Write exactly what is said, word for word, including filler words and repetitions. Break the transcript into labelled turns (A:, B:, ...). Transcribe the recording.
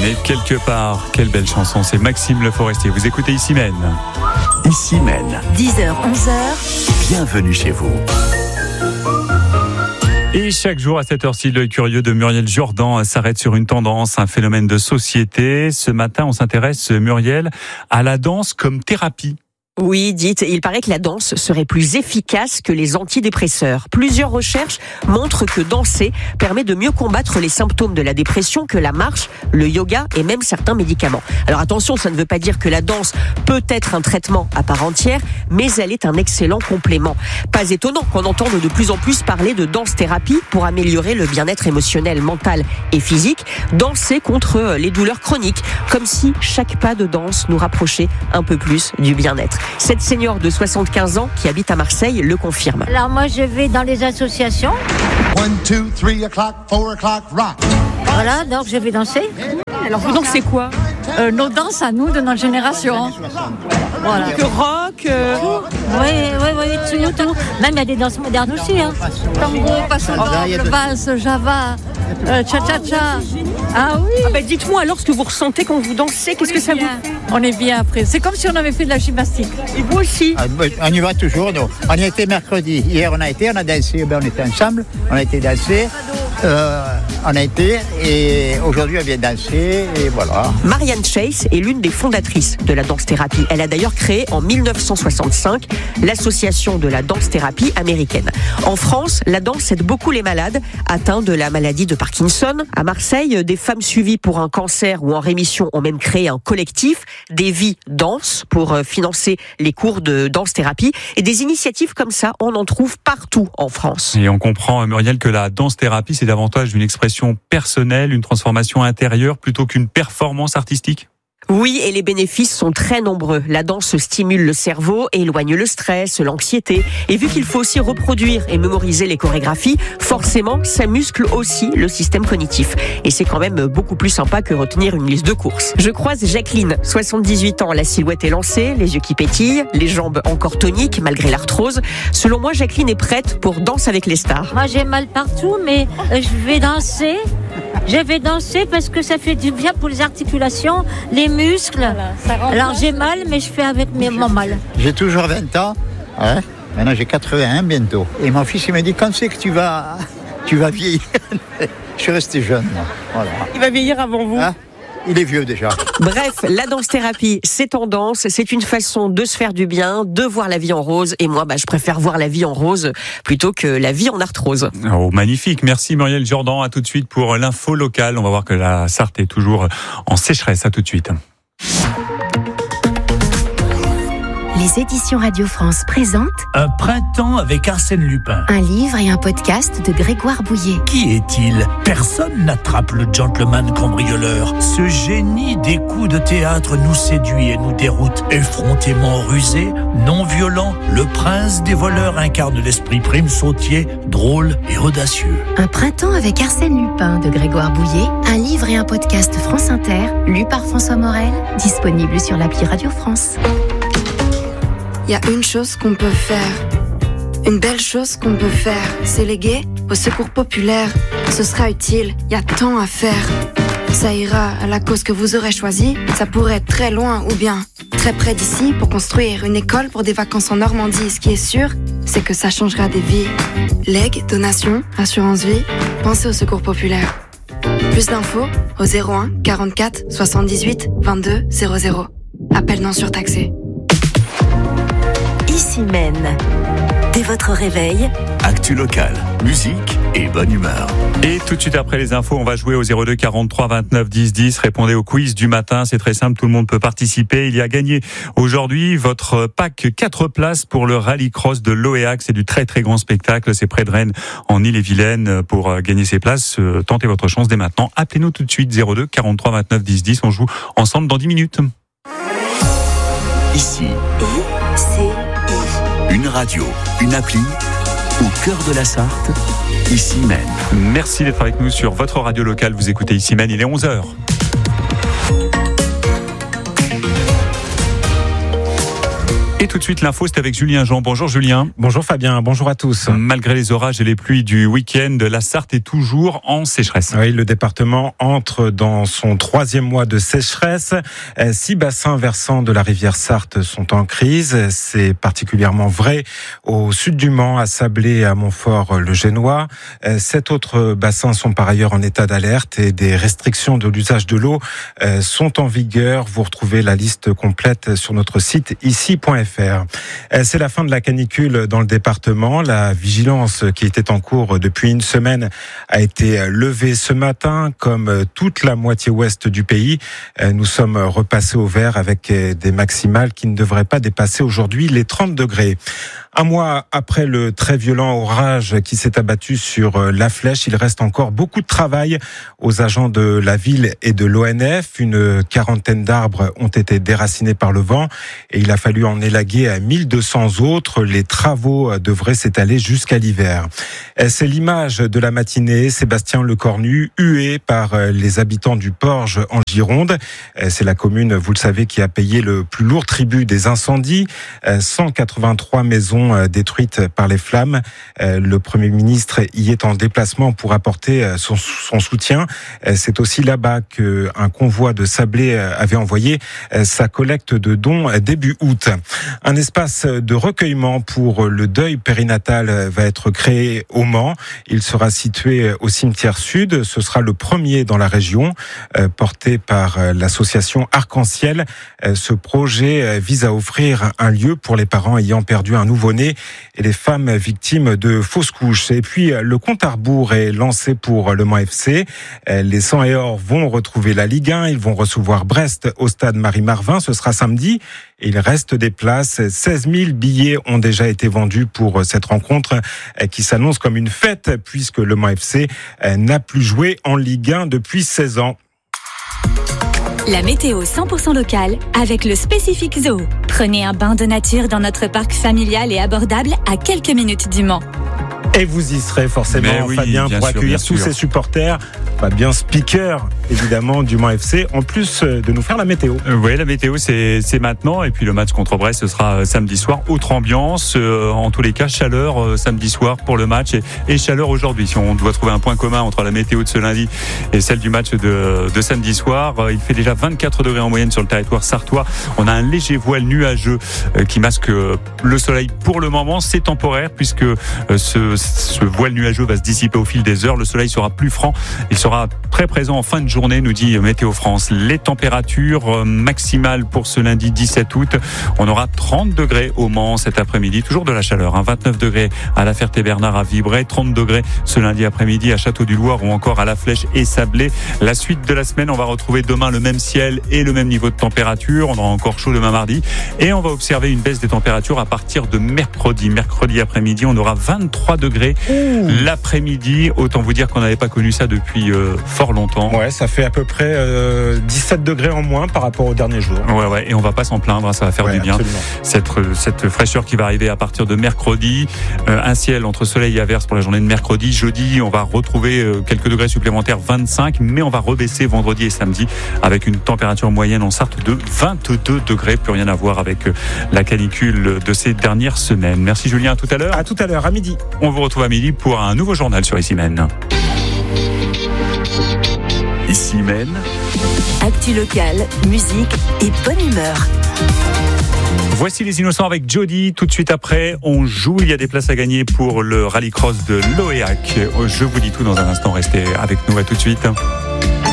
A: Mais quelque part, quelle belle chanson, c'est Maxime Le Forestier. Vous écoutez Ici Mène.
B: Ici Mène.
C: dix heures, onze heures.
B: Bienvenue chez vous.
A: Et chaque jour à cette heure-ci, l'œil curieux de Muriel Jourdan s'arrête sur une tendance, un phénomène de société. Ce matin, on s'intéresse, Muriel, à la danse comme thérapie.
C: Oui, dites, il paraît que la danse serait plus efficace que les antidépresseurs. Plusieurs recherches montrent que danser permet de mieux combattre les symptômes de la dépression que la marche, le yoga et même certains médicaments. Alors attention, ça ne veut pas dire que la danse peut être un traitement à part entière, mais elle est un excellent complément. Pas étonnant qu'on entende de plus en plus parler de danse-thérapie pour améliorer le bien-être émotionnel, mental et physique, danser contre les douleurs chroniques, comme si chaque pas de danse nous rapprochait un peu plus du bien-être. Cette senior de soixante-quinze ans qui habite à Marseille le confirme.
D: Alors moi je vais dans les associations.
E: One, two, three o'clock, four o'clock, rock.
D: Voilà, donc je vais danser.
F: Alors vous dansez quoi?
G: euh, Nos danses à nous de notre génération.
D: Voilà.
F: Que rock euh...
D: Oui, oui, oui, tout, tout. Même il y a des danses modernes aussi. Hein.
G: Tango, passo doble, valse, java, euh, cha-cha-cha. Ah oui.
F: Ah ben dites-moi alors ce que vous ressentez quand vous dansez, qu'est-ce que ça vous fait?
G: On est bien après. C'est comme si on avait fait de la gymnastique.
F: Et vous aussi?
H: Ah, on y va toujours, nous. On y était mercredi. Hier, on a été, on a dansé. Ben, on était ensemble. On a été danser. Euh, on a été. Et aujourd'hui, on vient danser. Et voilà.
C: Marianne Chase est l'une des fondatrices de la danse-thérapie. Elle a d'ailleurs créé en dix-neuf cent soixante-cinq l'association de la danse-thérapie américaine. En France, la danse aide beaucoup les malades atteints de la maladie de Parkinson. À Marseille, des femmes suivies pour un cancer ou en rémission ont même créé un collectif, Des Vies Danse, pour financer les cours de danse-thérapie. Et des initiatives comme ça, on en trouve partout en France.
A: Et on comprend, Muriel, que la danse-thérapie, c'est davantage une expression personnelle, une transformation intérieure, plutôt qu'une performance artistique.
C: Oui, et les bénéfices sont très nombreux. La danse stimule le cerveau, éloigne le stress, l'anxiété. Et vu qu'il faut aussi reproduire et mémoriser les chorégraphies, forcément, ça muscle aussi le système cognitif. Et c'est quand même beaucoup plus sympa que retenir une liste de courses. Je croise Jacqueline, soixante-dix-huit ans. La silhouette est lancée, les yeux qui pétillent, les jambes encore toniques malgré l'arthrose. Selon moi, Jacqueline est prête pour Danse avec les stars.
D: Moi j'ai mal partout, mais je vais danser. Je vais danser parce que ça fait du bien pour les articulations, les muscles. Voilà, alors j'ai mal, mais je fais avec mes, mon mal.
H: J'ai toujours vingt ans. Hein. Maintenant, j'ai quatre-vingt-un bientôt. Et mon fils, il m'a dit, quand c'est que tu vas, tu vas vieillir? Je suis resté jeune. Voilà.
F: Il va vieillir avant vous.
H: Hein? Il est vieux déjà.
C: Bref, la danse-thérapie, c'est tendance, c'est une façon de se faire du bien, de voir la vie en rose. Et moi, bah, je préfère voir la vie en rose plutôt que la vie en arthrose.
A: Oh, magnifique. Merci Muriel Jourdan. À tout de suite pour l'info locale. On va voir que la Sarthe est toujours en sécheresse. À tout de suite.
I: Les éditions Radio France présentent
J: Un printemps avec Arsène Lupin.
I: un livre et un podcast de Grégoire Bouillet.
J: Qui est-il? Personne n'attrape le gentleman cambrioleur. Ce génie des coups de théâtre nous séduit et nous déroute. Effrontément rusé, non violent, le prince des voleurs incarne l'esprit prime sautier, drôle et audacieux.
I: Un printemps avec Arsène Lupin de Grégoire Bouillet, un livre et un podcast France Inter, lu par François Morel, disponible sur l'appli Radio France.
K: Il y a une chose qu'on peut faire, une belle chose qu'on peut faire, c'est léguer au secours populaire. Ce sera utile, il y a tant à faire. Ça ira à la cause que vous aurez choisie, ça pourrait être très loin ou bien très près d'ici pour construire une école pour des vacances en Normandie. Ce qui est sûr, c'est que ça changera des vies. Legs, donations, assurance vie, pensez au secours populaire. Plus d'infos au zéro un quarante-quatre soixante-dix-huit vingt-deux zéro zéro. Appel non surtaxé.
C: Ici Mène. Dès votre réveil,
B: Actu locale, musique et bonne humeur.
A: Et tout de suite après les infos, on va jouer au zéro deux quarante-trois vingt-neuf dix dix. Répondez au quiz du matin, c'est très simple, tout le monde peut participer. Il y a gagné aujourd'hui votre pack quatre places pour le rallycross de l'Oéac. C'est du très très grand spectacle, c'est près de Rennes en Ille-et-Vilaine. Pour gagner ces places, tentez votre chance dès maintenant. Appelez-nous tout de suite zéro deux quarante-trois vingt-neuf dix dix. On joue ensemble dans dix minutes.
B: Ici,
I: C'est
B: une radio, une appli, au cœur de la Sarthe, Ici Mène.
A: Merci d'être avec nous sur votre radio locale. Vous écoutez Ici Mène, il est onze heures. Et tout de suite, l'info, c'est avec Julien Jean. Bonjour Julien.
L: Bonjour Fabien, bonjour à tous.
A: Malgré les orages et les pluies du week-end, la Sarthe est toujours en sécheresse.
L: Oui, le département entre dans son troisième mois de sécheresse. Six bassins versants de la rivière Sarthe sont en crise. C'est particulièrement vrai au sud du Mans, à Sablé et à Montfort-le-Génois. Sept autres bassins sont par ailleurs en état d'alerte et des restrictions de l'usage de l'eau sont en vigueur. Vous retrouvez la liste complète sur notre site ici point f r. C'est la fin de la canicule dans le département. La vigilance qui était en cours depuis une semaine a été levée ce matin. Comme toute la moitié ouest du pays, nous sommes repassés au vert avec des maximales qui ne devraient pas dépasser aujourd'hui les trente degrés. Un mois après le très violent orage qui s'est abattu sur La Flèche, il reste encore beaucoup de travail aux agents de la ville et de l'O N F. Une quarantaine d'arbres ont été déracinés par le vent et il a fallu en élaguer à mille deux cents autres. Les travaux devraient s'étaler jusqu'à l'hiver. C'est l'image de la matinée. Sébastien Lecornu, hué par les habitants du Porge en Gironde. C'est la commune, vous le savez, qui a payé le plus lourd tribut des incendies. cent quatre-vingt-trois maisons détruites par les flammes. Le Premier ministre y est en déplacement pour apporter son, son soutien. C'est aussi là-bas qu'un convoi de Sablé avait envoyé sa collecte de dons début août. Un espace de recueillement pour le deuil périnatal va être créé au Mans. Il sera situé au cimetière sud. Ce sera le premier dans la région, porté par l'association Arc-en-Ciel. Ce projet vise à offrir un lieu pour les parents ayant perdu un nouveau-né et les femmes victimes de fausses couches. Et puis, le compte à rebours est lancé pour le Mans F C. Les cent et or vont retrouver la Ligue un. Ils vont recevoir Brest au stade Marie-Marvin. Ce sera samedi. Il reste des places. seize mille billets ont déjà été vendus pour cette rencontre qui s'annonce comme une fête puisque le Mans F C n'a plus joué en Ligue un depuis seize ans.
M: La météo cent pour cent locale avec le Spécifique Zoo. Prenez un bain de nature dans notre parc familial et abordable à quelques minutes du Mans.
L: Et vous y serez forcément,
A: oui,
L: Fabien, pour
A: sûr,
L: accueillir tous
A: sûr.
L: ces supporters. Fabien, speaker, évidemment, du Mans F C, en plus de nous faire la météo.
A: Euh, oui, la météo, c'est, c'est maintenant. Et puis le match contre Brest, ce sera samedi soir. Autre ambiance. Euh, en tous les cas, chaleur euh, samedi soir pour le match et, et chaleur aujourd'hui. Si on doit trouver un point commun entre la météo de ce lundi et celle du match de, de samedi soir, euh, il fait déjà vingt-quatre degrés en moyenne sur le territoire sartois. On a un léger voile nuageux euh, qui masque euh, le soleil pour le moment. C'est temporaire puisque euh, ce, ce voile nuageux va se dissiper au fil des heures. Le soleil sera plus franc. Il sera très présent en fin de journée, nous dit Météo France. Les températures maximales pour ce lundi dix-sept août. On aura trente degrés au Mans cet après-midi. Toujours de la chaleur. Hein. vingt-neuf degrés à La Ferté-Bernard à Vibray. trente degrés ce lundi après-midi à Château-du-Loir ou encore à La Flèche et Sablé. La suite de la semaine, on va retrouver demain le même ciel et le même niveau de température. On aura encore chaud demain mardi. Et on va observer une baisse des températures à partir de mercredi. Mercredi après-midi, on aura vingt-trois degrés Ouh. L'après-midi. Autant vous dire qu'on n'avait pas connu ça depuis euh, fort longtemps.
L: Ouais, ça fait à peu près euh, dix-sept degrés en moins par rapport aux derniers jours.
A: Ouais, ouais, et on va pas s'en plaindre, ça va faire ouais, du bien. Cette, cette fraîcheur qui va arriver à partir de mercredi. Euh, un ciel entre soleil et averse pour la journée de mercredi. Jeudi, on va retrouver euh, quelques degrés supplémentaires, vingt-cinq, mais on va rebaisser vendredi et samedi avec une température moyenne en Sarthe de vingt-deux degrés. Plus rien à voir avec euh, la canicule de ces dernières semaines. Merci Julien, à tout à l'heure.
L: À tout à l'heure, à midi.
A: On vous retrouve à midi pour un nouveau journal sur Ici Même.
B: Ici Même.
M: Actu locale, musique et bonne humeur.
A: Voici les Innocents avec Jody. Tout de suite après, on joue. Il y a des places à gagner pour le rallycross de l'O E A C. Je vous dis tout dans un instant. Restez avec nous. À tout de suite.